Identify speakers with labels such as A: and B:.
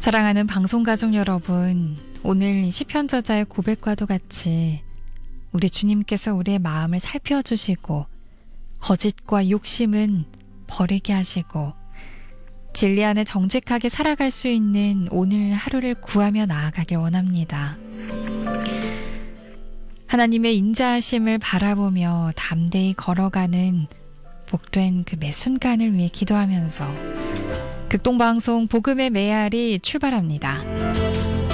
A: 사랑하는 방송가족 여러분, 오늘 시편 저자의 고백과도 같이 우리 주님께서 우리의 마음을 살펴주시고 거짓과 욕심은 버리게 하시고 진리 안에 정직하게 살아갈 수 있는 오늘 하루를 구하며 나아가길 원합니다. 하나님의 인자하심을 바라보며 담대히 걸어가는 복된 그 매 순간을 위해 기도하면서 극동방송 복음의 메아리 출발합니다.